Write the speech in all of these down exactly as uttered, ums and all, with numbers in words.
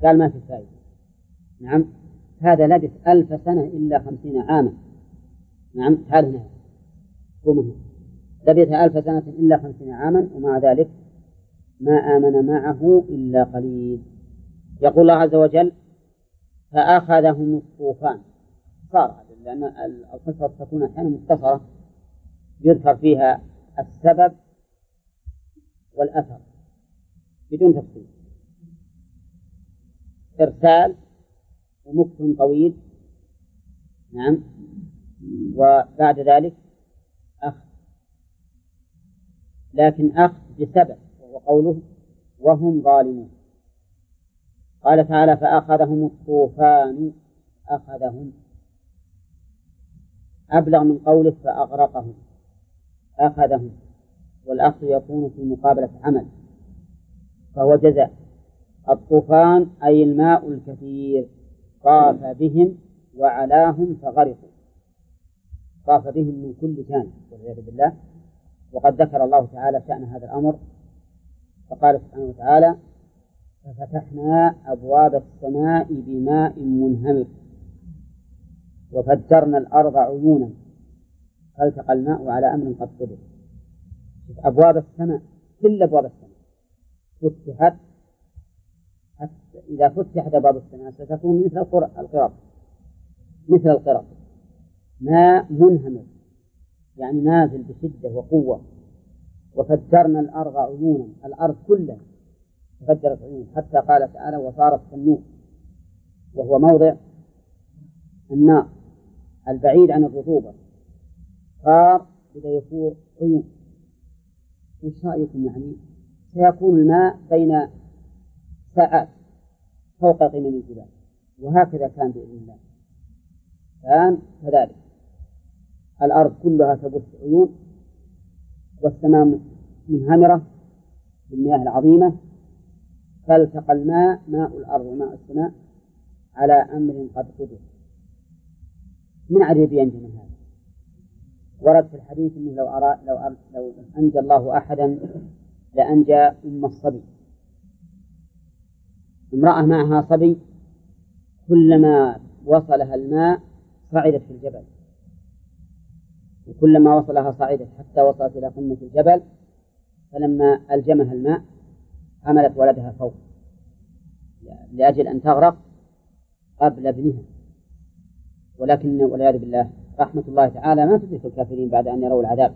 قال ما في فائدة. نعم، هذا لبث ألف سنة إلا خمسين عاما. نعم، تعال هنا قوم. لبث ألف سنة إلا خمسين عاما ومع ذلك ما آمن معه إلا قليل. يقول الله عز وجل فأخذهم الطوفان. صار لأن القصة تكون أحيانا مختصرة يذكر فيها السبب والأثر بدون تفصيل، إرسال ومكث طويل. نعم، وبعد ذلك أخذ، لكن أخذ بسبب، وهو قوله وهم ظالمون. قال تعالى فأخذهم الطوفان. أخذهم أبلغ من قوله فأغرقهم. أخذهم، والأخذ يكون في مقابلة عمل فهو جزاء. الطوفان أي الماء الكثير طاف بهم وعلاهم فغرقوا. طاف بهم من كل جانب والعياذ بالله. وقد ذكر الله تعالى شأن هذا الأمر فقال سبحانه وتعالى ففتحنا أبواب السماء بماء منهمر وفجرنا الأرض عيونا فالتقى الماء على أمر قد قدر. أبواب السماء كل أبواب السماء فتحت، إذا فتحت أبواب السماء ستكون مثل القرب، مثل القرب، ماء منهمر يعني نازل بشدة وقوة. وفجرنا الأرض عيونا، الأرض كلها فجرت عيون، حتى قال تعالى وصارت كالنور، وهو موضع النار البعيد عن الرطوبة. صار إذا يفور عيون. وش رأيكم؟ يعني سيكون الماء بين ساعات فوق قمم الجبال، وهكذا كان بإذن الله. كان كذلك، الأرض كلها تبث عيون والسماء منهمرة بالمياه العظيمة، فالتقى الماء ماء الأرض وماء السماء على أمر قد قدر. من عجب ينجي من هذا؟ ورد في الحديث أنه لو أرى لو, أر... لو أنجى الله أحدا لأنجى أم الصبي. امرأة معها صبي كلما وصلها الماء صعدت في الجبل، وكلما وصلها صعدت حتى وصلت إلى قمة الجبل، فلما ألجمها الماء حملت ولدها فوق لأجل أن تغرق قبل ابنها. ولكن والعياذ بالله رحمة الله تعالى ما تدرك الكافرين بعد أن يروا العذاب،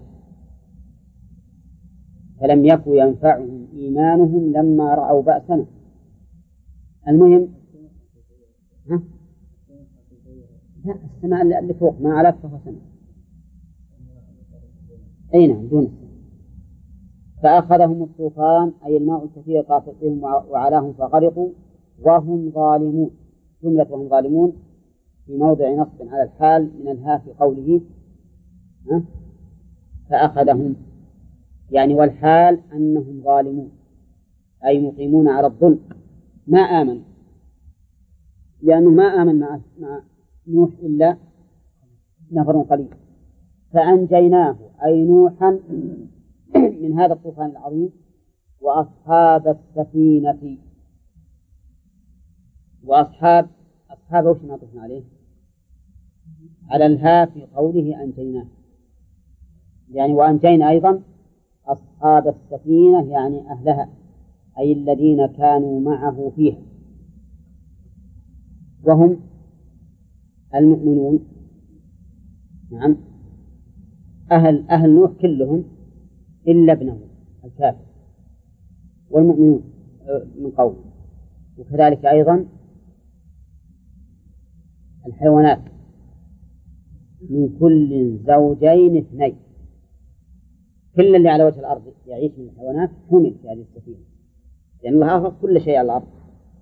فلم يكن ينفعهم إيمانهم لما رأوا بأسنا. المهم ها؟ لا، السماء اللي فوق ما علت فهو سماء. أي نعم، دون السماء. فأخذهم الطوفان أي الماء الكثير طاف بهم وعلاهم فغرقوا وهم ظالمون. جملة وهم ظالمون في موضع نصب على الحال من الها في قوله ها؟ فأخذهم، يعني والحال أنهم ظالمون أي مقيمون على الظلم، ما آمنوا، لأنه ما آمن مع مع نوح إلا نفر قليل. فأنجيناه أي نوحا من هذا الطوفان العظيم وأصحاب السفينة. وأصحاب أصحاب وش نطقنا عليه؟ على الها في قوله أنجيناه، يعني وأنجينا أيضا أصحاب السفينة يعني أهلها أي الذين كانوا معه فيها، وهم المؤمنون. نعم، أهل أهل نوح كلهم إلا ابنه الكافر، والمؤمنون من قوم. وكذلك أيضا الحيوانات من كل زوجين اثنين، كل اللي على وجه الأرض يعيش من الحيوانات حمل في هذه السفينة، لأن الله أخذ كل شيء على الأرض.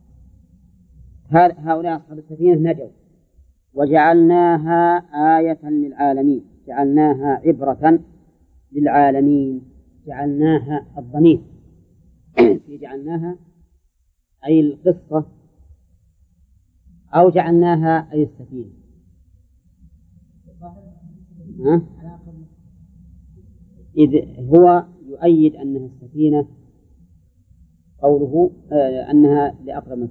هؤلاء أصحاب السفينة نجوا وجعلناها آية للعالمين، جعلناها عبرة للعالمين. جعلناها الضمير في جعلناها أي القصة، أو جعلناها أي السفينة. ها؟ إذ هو يؤيد أنها السفينة قوله آه أنها لأقرب